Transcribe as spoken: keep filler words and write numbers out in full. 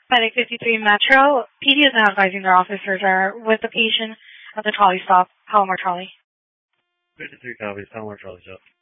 Medic fifty-three Metro. P D is now advising their officers are with the patient at the trolley stop, Palomar Trolley. fifty-three copies, Palomar Trolley stop.